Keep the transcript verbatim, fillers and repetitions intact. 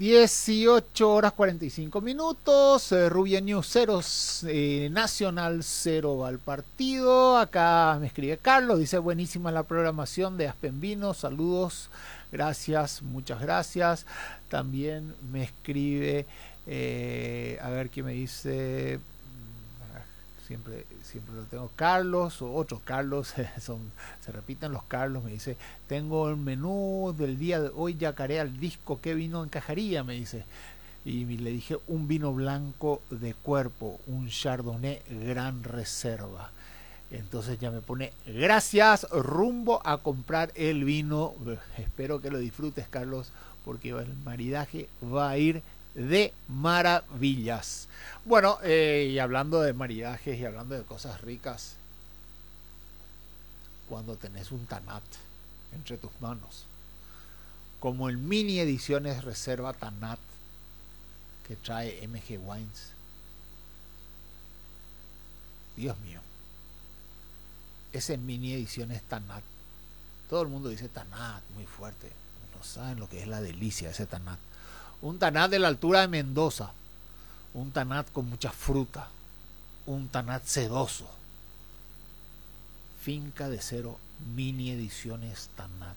dieciocho horas cuarenta y cinco minutos. eh, Rubia News cero, eh, Nacional cero va al partido. Acá me escribe Carlos, dice buenísima la programación de Aspen Vino, saludos, gracias, muchas gracias. También me escribe, eh, a ver qué me dice, siempre, siempre lo tengo, Carlos o otros Carlos, son, se repiten los Carlos, me dice, tengo el menú del día de hoy, yacaré al disco, ¿qué vino encajaría? Me dice, y le dije, un vino blanco de cuerpo, un Chardonnay Gran Reserva. Entonces ya me pone, gracias, rumbo a comprar el vino, espero que lo disfrutes, Carlos, porque el maridaje va a ir de maravillas. Bueno, eh, y hablando de maridajes y hablando de cosas ricas, cuando tenés un Tanat entre tus manos, como el mini ediciones Reserva Tanat que trae M G Wines, Dios mío, ese mini ediciones Tanat, todo el mundo dice Tanat, muy fuerte, no saben lo que es la delicia de ese Tanat. Un Tanat de la altura de Mendoza, un Tanat con mucha fruta, un Tanat sedoso. Finca de Cero, mini ediciones Tanat.